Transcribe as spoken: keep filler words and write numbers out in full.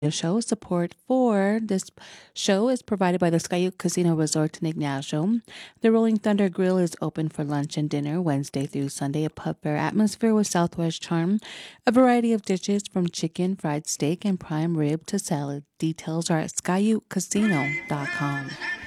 show. Support for this show is provided by the Skyuk Casino Resort in Ignacio. The Rolling Thunder Grill is open for lunch and dinner Wednesday through Sunday. A pub fair atmosphere with Southwest charm. A variety of dishes from chicken, fried steak, and prime rib to salad. Details are at skyuk casino dot com.